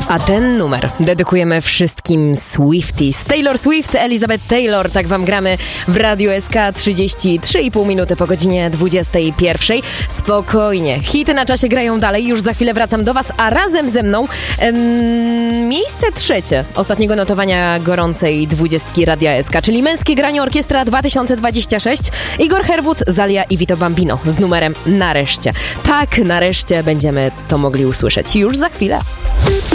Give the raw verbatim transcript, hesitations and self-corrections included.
A ten numer dedykujemy wszystkim Swifties. Taylor Swift, Elizabeth Taylor, tak wam gramy w Radiu S K. Trzydzieści trzy i pół minuty po godzinie dwudziestej pierwszej. Spokojnie, hity na czasie grają dalej, już za chwilę wracam do was, a razem ze mną em, miejsce trzecie ostatniego notowania gorącej dwudziestki Radia S K, czyli Męskie Granie Orkiestra dwa tysiące dwadzieścia sześć. Igor Herwód, Zalia i Vito Bambino z numerem Nareszcie. Tak, nareszcie będziemy to mogli usłyszeć już za chwilę.